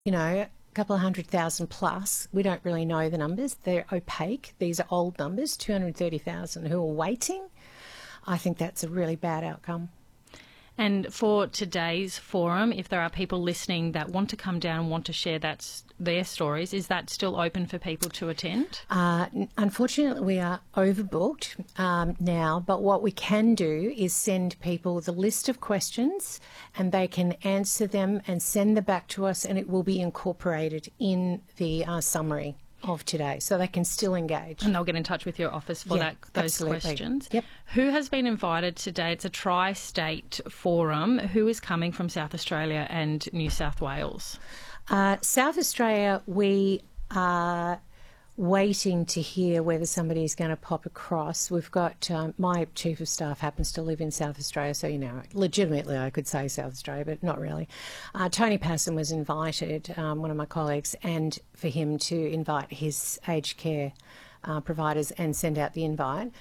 a couple of 100,000 plus. We don't really know the numbers. They're opaque. These are old numbers, 230,000 who are waiting. I think that's a really bad outcome. And for today's forum, if there are people listening that want to come down and want to share their stories, is that still open for people to attend? Unfortunately, we are overbooked now, but what we can do is send people the list of questions and they can answer them and send them back to us, and it will be incorporated in the summary of today, so they can still engage. And they'll get in touch with your office for those absolutely. questions. Yep. Who has been invited today? It's a tri-state forum. Who is coming from South Australia and New South Wales? South Australia, we are waiting to hear whether somebody is going to pop across. We've got my Chief of Staff happens to live in South Australia, so, legitimately I could say South Australia, but not really. Tony Passon was invited, one of my colleagues, and for him to invite his aged care providers and send out the invite.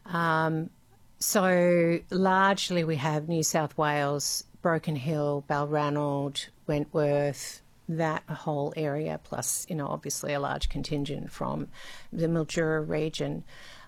So largely we have New South Wales, Broken Hill, Balranald, Wentworth, that whole area, plus, obviously a large contingent from the Mildura region.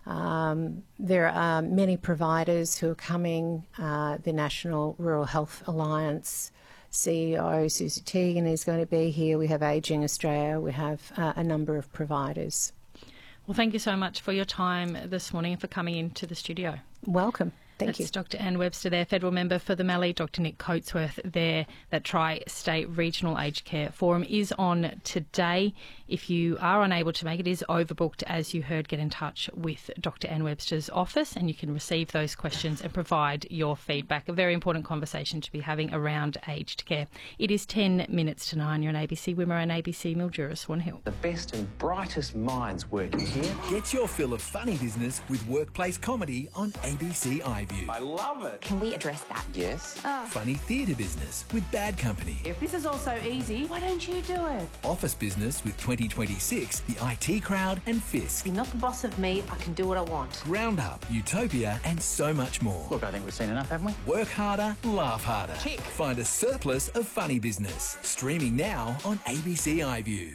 There are many providers who are coming. The National Rural Health Alliance CEO, Susie Teagan, is going to be here. We have Ageing Australia. We have a number of providers. Well, thank you so much for your time this morning and for coming into the studio. Welcome. Thank you. That's Dr Anne Webster there, Federal Member for the Mallee, Dr Nick Coatsworth there. That Tri-State Regional Aged Care Forum is on today. If you are unable to make it, is overbooked, as you heard. Get in touch with Dr Anne Webster's office and you can receive those questions and provide your feedback. A very important conversation to be having around aged care. It is 10 minutes to 9. You're on ABC Wimmera and ABC Mildura, Swan Hill. The best and brightest minds working here. Get your fill of funny business with workplace comedy on ABC iView. I love it. Can we address that? Yes. Funny theatre business with Bad Company. If this is all so easy, why don't you do it? Office business with 2026, the IT Crowd and Fisk. You're not the boss of me. I can do what I want. Roundup, Utopia and so much more. Look, I think we've seen enough, haven't we? Work harder, laugh harder. Tick. Find a surplus of funny business. Streaming now on ABC iView.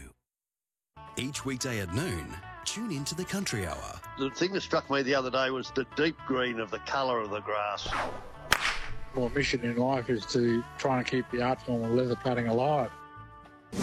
Each weekday at noon, tune into the Country Hour. The thing that struck me the other day was the deep green of the colour of the grass. My mission in life is to try and keep the art form of leather cutting alive. A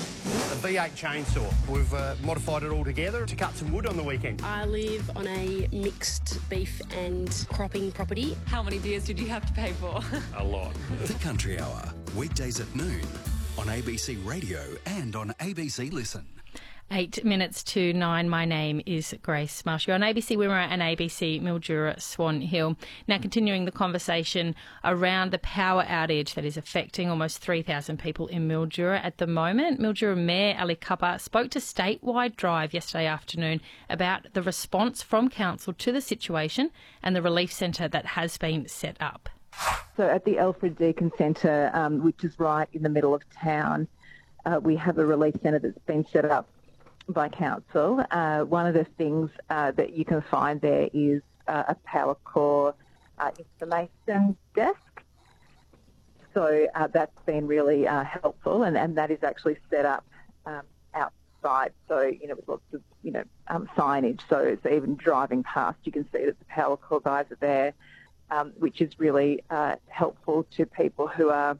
V8 chainsaw. We've modified it all together to cut some wood on the weekend. I live on a mixed beef and cropping property. How many beers did you have to pay for? A lot. The Country Hour, weekdays at noon on ABC Radio and on ABC Listen. 8 minutes to 9. My name is Grace Marsh. You're on ABC Wimmera and ABC Mildura, Swan Hill. Now, continuing the conversation around the power outage that is affecting almost 3,000 people in Mildura at the moment. Mildura Mayor Ali Cupper spoke to Statewide Drive yesterday afternoon about the response from council to the situation and the relief centre that has been set up. So at the Alfred Deakin Centre, which is right in the middle of town, we have a relief centre that's been set up by council. One of the things that you can find there is a power core information desk. So that's been really helpful, and that is actually set up outside. So, with lots of, signage. So even driving past, you can see that the power core guys are there, which is really helpful to people who are,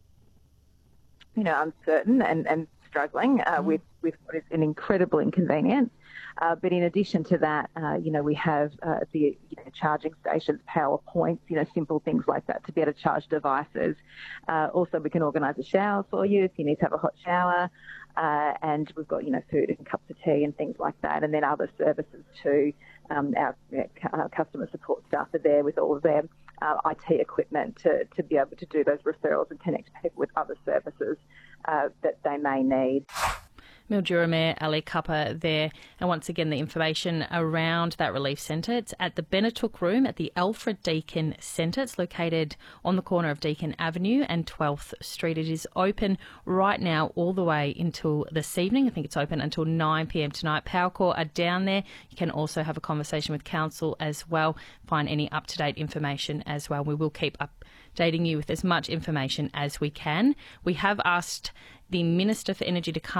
uncertain and struggling with what is an incredible inconvenience. But in addition to that, we have the charging stations, power points, simple things like that to be able to charge devices. Also, we can organise a shower for you if you need to have a hot shower. And we've got, food and cups of tea and things like that. And then other services too. Our customer support staff are there with all of their IT equipment to be able to do those referrals and connect people with other services that they may need. Mildura Mayor Ali Cupper there. And once again, the information around that relief centre, it's at the Benetook Room at the Alfred Deakin Centre. It's located on the corner of Deakin Avenue and 12th Street. It is open right now all the way until this evening. I think it's open until 9 p.m. tonight. Powercore are down there. You can also have a conversation with council as well. Find any up-to-date information as well. We will keep updating you with as much information as we can. We have asked the Minister for Energy to come